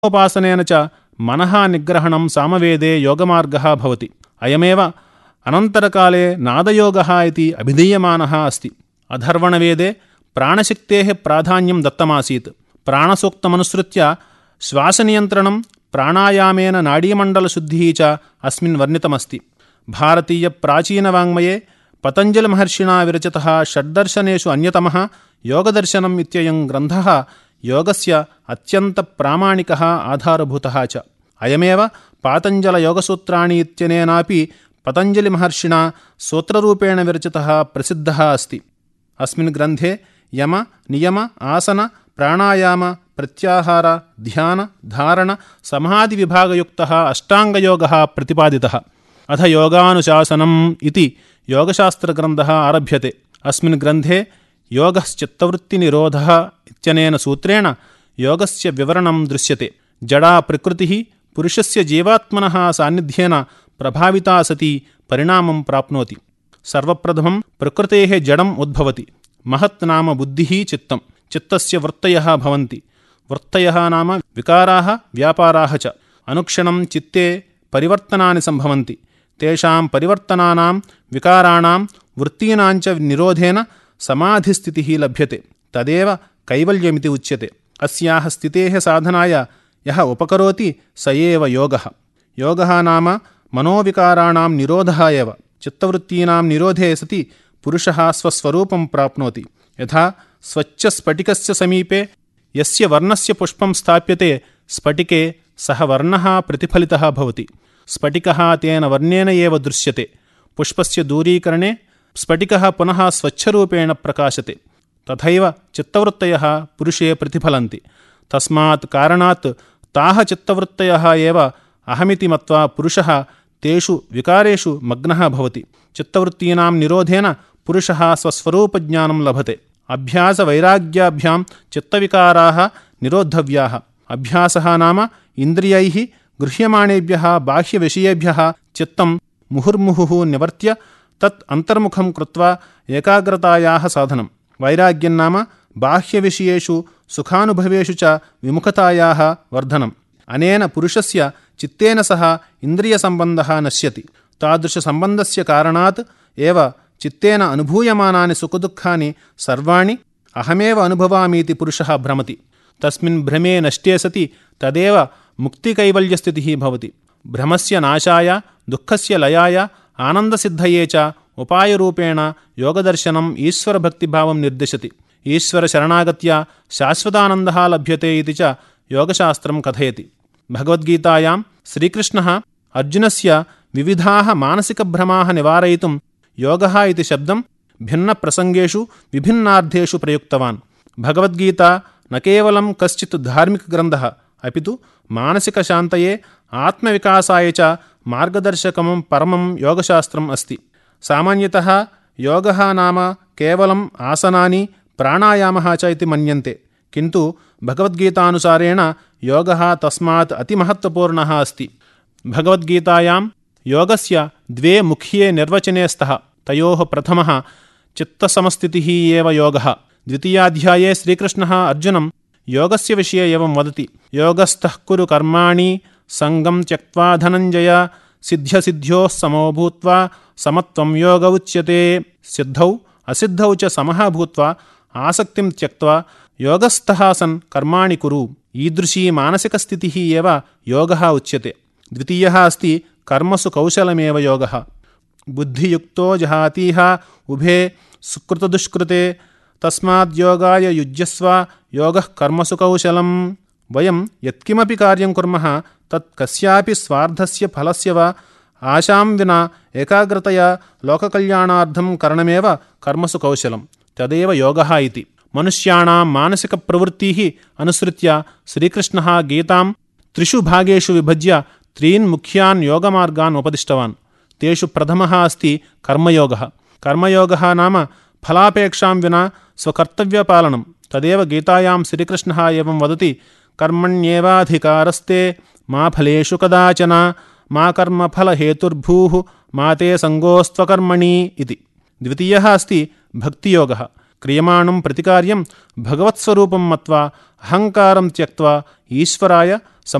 उपासनेन च मनः निग्रहणं सामवेदे योगमार्गः भवति। अयमेव अनन्तरकाले नादयोगः इति अभिधीयमानः अस्ति। अथर्वणवेदे प्राणशक्तेः प्राधान्यं दत्तमासीत्। प्राणसूक्तमनुसृत्य श्वासनियन्त्रणं प्राणायामेन नाडीमण्डलशुद्धिः च अस्मिन् वर्णितमस्ति। भारतीयप्राचीनवाङ्मये पतञ्जलिमहर्षिणा विरचितः षड्दर्शनेषु अन्यतमः योगदर्शनम् इत्ययं ग्रन्थः योगस्य अत्यन्तप्रामाणिकः आधारभूतः च। अयमेव पातञ्जलयोगसूत्राणि इत्यनेनापि पतञ्जलिमहर्षिणा सूत्ररूपेण विरचितः प्रसिद्धः अस्ति। अस्मिन् ग्रन्थे यम नियम आसन प्राणायाम प्रत्याहार ध्यान धारण समाधिविभागयुक्तः अष्टाङ्गयोगः प्रतिपादितः। अथ योगानुशासनम् इति योगशास्त्रग्रन्थः आरभ्यते। अस्मिन् ग्रन्थे योगश्चित्तवृत्तिनिरोधः इत्यनेन सूत्रेण योगस्य विवरणं दृश्यते। जडा प्रकृतिः पुरुषस्य जीवात्मनः सान्निध्येन प्रभाविता सती परिणामं प्राप्नोति। सर्वप्रथमं प्रकृतेः जडम् उद्भवति। महत् नाम बुद्धिः चित्तं। चित्तस्य वृत्तयः भवन्ति। वृत्तयः नाम विकाराः व्यापाराः च। अनुक्षणं चित्ते परिवर्तनानि सम्भवन्ति। तेषां परिवर्तनानां विकाराणां वृत्तीनां च निरोधेन समाधिस्थितिः लभ्यते। तदेव कैवल्यमिति उच्यते। अस्याः स्थितेः साधनाय यः उपकरोति स एव योगः। योगः नाम मनोविकाराणां निरोधः एव। चित्तवृत्तीनां निरोधे सति पुरुषः स्वस्वरूपं प्राप्नोति। यथा स्वच्छस्फटिकस्य समीपे यस्य वर्णस्य पुष्पं स्थाप्यते स्फटिके सः वर्णः प्रतिफलितः भवति। स्फटिकः तेन वर्णेन एव दृश्यते। पुष्पस्य दूरीकरणे स्फटिकः पुनः स्वच्छरूपेण प्रकाशते। तथैव चित्तवृत्तयः पुरुषे प्रतिफलन्ति। तस्मात् कारणात् ताः चित्तवृत्तयः एव अहमिति मत्वा पुरुषः तेषु विकारेषु मग्नः भवति। चित्तवृत्तीनां निरोधेन पुरुषः स्वस्वरूपज्ञानं लभते। अभ्यासवैराग्याभ्यां चित्तविकाराः निरोद्धव्याः। अभ्यासः नाम इन्द्रियैः गृह्यमाणेभ्यः बाह्यविषयेभ्यः चित्तं मुहुर्मुहुः निवर्त्य तत् अन्तर्मुखं कृत्वा एकाग्रतायाः साधनं। वैराग्यं नाम बाह्यविषयेषु सुखानुभवेषु च विमुखतायाः वर्धनम्। अनेन पुरुषस्य चित्तेन सह इन्द्रियसम्बन्धः नश्यति। तादृशसम्बन्धस्य कारणात् एव चित्तेन अनुभूयमानानि सुखदुःखानि सर्वाणि अहमेव अनुभवामीति पुरुषः भ्रमति। तस्मिन् भ्रमे नष्टे सति तदेव मुक्तिकैवल्यस्थितिः भवति। भ्रमस्य नाशाय दुःखस्य लयाय आनन्दसिद्धये च उपायरूपेण योगदर्शनम् ईश्वरभक्तिभावं निर्दिशति। ईश्वरशरणागत्या शाश्वतानन्दः लभ्यते इति च योगशास्त्रं कथयति। भगवद्गीतायां श्रीकृष्णः अर्जुनस्य विविधाः मानसिकभ्रमाः निवारयितुं योगः इति शब्दं भिन्नप्रसङ्गेषु विभिन्नार्थेषु प्रयुक्तवान्। भगवद्गीता न केवलं कश्चित् धार्मिकग्रन्थः अपितु मानसिकशान्तये आत्मविकासाय च मार्गदर्शकं परमं योगशास्त्रम् अस्ति। सामान्यतः योगः नाम केवलम् आसनानि प्राणायामः च इति मन्यन्ते। किन्तु भगवद्गीतानुसारेण योगः तस्मात् अतिमहत्त्वपूर्णः अस्ति। भगवद्गीतायां योगस्य द्वे मुख्ये निर्वचने स्तः। तयोः प्रथमः चित्तसमस्थितिः एव योगः। द्वितीयाध्याये श्रीकृष्णः अर्जुनं योगस्य विषये एवं वदति। योगस्थः कुरु कर्माणि सङ्गं त्यक्त्वा धनञ्जय सिद्ध्यसिद्ध्योः समो भूत्वा समत्वं योग उच्यते। सिद्धौ असिद्धौ च समः भूत्वा आसक्तिं त्यक्त्वा योगस्थः सन् कर्माणि कुरु। ईदृशी मानसिकस्थितिः एव योगः उच्यते। द्वितीयः अस्ति कर्मसु कौशलमेव योगः। बुद्धियुक्तो जहातीह उभे सुकृतदुष्कृते तस्माद्योगाय युज्यस्व योगः कर्मसु कौशलम्। वयं यत्किमपि कार्यं कुर्मः तत् कस्यापि स्वार्थस्य फलस्य वा आशां विना एकाग्रतया लोककल्याणार्थं करणमेव कर्मसु कौशलं। तदेव योगः इति। मनुष्याणां मानसिकप्रवृत्तिः अनुसृत्य श्रीकृष्णः गीतां त्रिषु भागेषु विभज्य त्रीन् मुख्यान् योगमार्गान् उपदिष्टवान्। तेषु प्रथमः अस्ति कर्मयोगः। कर्मयोगः नाम फलापेक्षां विना स्वकर्तव्यपालनं। तदेव गीतायां श्रीकृष्णः एवं वदति। कर्मण्येवाधिकारस्ते मा फलेषु कदाचन मा कर्मफलहेतुर्भूः मा ते सङ्गोऽस्त्वकर्मणि इति। द्वितीयः अस्ति भक्तियोगः। क्रियमाणं प्रतिकार्यं भगवत्स्वरूपं मत्वा अहङ्कारं त्यक्त्वा ईश्वराय